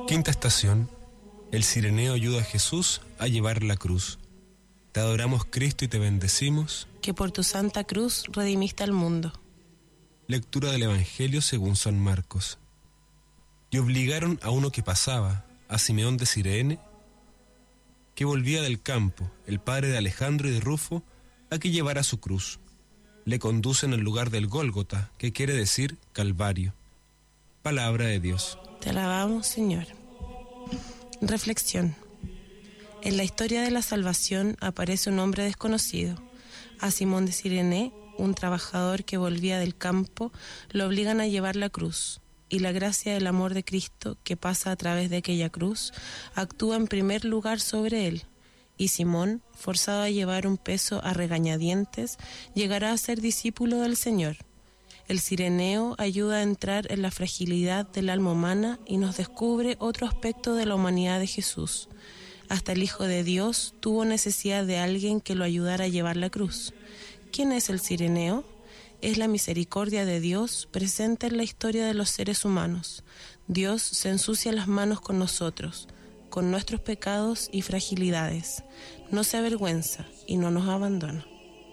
Quinta estación. El cireneo ayuda a Jesús a llevar la cruz. Te adoramos, Cristo, y te bendecimos, que por tu santa cruz redimiste al mundo. Lectura del Evangelio según San Marcos. Y obligaron a uno que pasaba, a Simeón de Cirene, que volvía del campo, el padre de Alejandro y de Rufo, a que llevara su cruz. Le conducen al lugar del Gólgota, que quiere decir Calvario. Palabra de Dios. Te alabamos, Señor. Reflexión. En la historia de la salvación aparece un hombre desconocido. A Simón de Cirene, un trabajador que volvía del campo, lo obligan a llevar la cruz, y la gracia del amor de Cristo, que pasa a través de aquella cruz, actúa en primer lugar sobre él, y Simón, forzado a llevar un peso a regañadientes, llegará a ser discípulo del Señor. El cireneo ayuda a entrar en la fragilidad del alma humana y nos descubre otro aspecto de la humanidad de Jesús. Hasta el Hijo de Dios tuvo necesidad de alguien que lo ayudara a llevar la cruz. ¿Quién es el cireneo? Es la misericordia de Dios presente en la historia de los seres humanos. Dios se ensucia las manos con nosotros, con nuestros pecados y fragilidades. No se avergüenza y no nos abandona.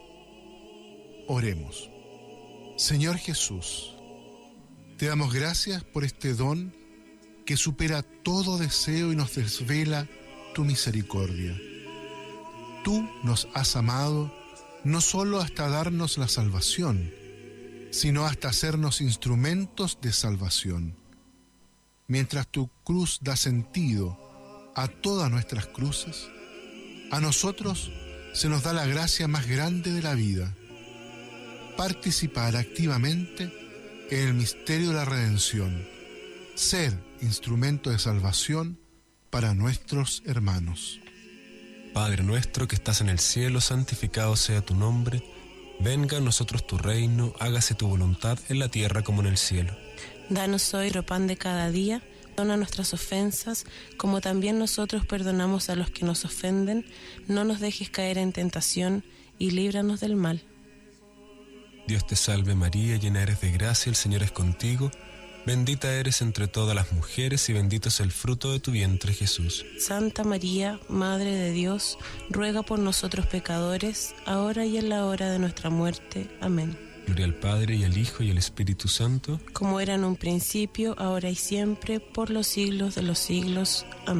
Oremos. Señor Jesús, te damos gracias por este don que supera todo deseo y nos desvela tu misericordia. Tú nos has amado no solo hasta darnos la salvación, sino hasta hacernos instrumentos de salvación. Mientras tu cruz da sentido a todas nuestras cruces, a nosotros se nos da la gracia más grande de la vida: participar activamente en el misterio de la redención, ser instrumento de salvación para nuestros hermanos. Padre nuestro que estás en el cielo, santificado sea tu nombre. Venga a nosotros tu reino, hágase tu voluntad en la tierra como en el cielo. Danos hoy nuestro pan de cada día, perdona nuestras ofensas, como también nosotros perdonamos a los que nos ofenden. No nos dejes caer en tentación y líbranos del mal. Dios te salve María, llena eres de gracia, el Señor es contigo. Bendita eres entre todas las mujeres y bendito es el fruto de tu vientre, Jesús. Santa María, Madre de Dios, ruega por nosotros pecadores, ahora y en la hora de nuestra muerte. Amén. Gloria al Padre, y al Hijo, y al Espíritu Santo. Como era en un principio, ahora y siempre, por los siglos de los siglos. Amén.